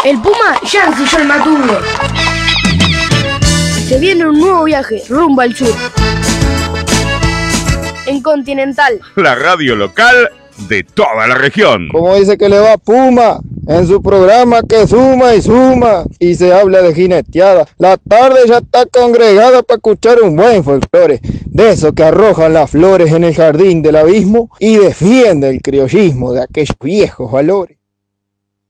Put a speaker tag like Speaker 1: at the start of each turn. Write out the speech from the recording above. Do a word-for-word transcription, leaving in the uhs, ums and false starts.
Speaker 1: El Puma ya ensilló el matungo. Se viene un nuevo viaje rumbo al sur. En Continental,
Speaker 2: la radio local de toda la región.
Speaker 3: Como dice que le va Puma en su programa que suma y suma y se habla de jineteada. La tarde ya está congregada para escuchar un buen folclore, de esos que arrojan las flores en el jardín del abismo y defiende el criollismo de aquellos viejos valores.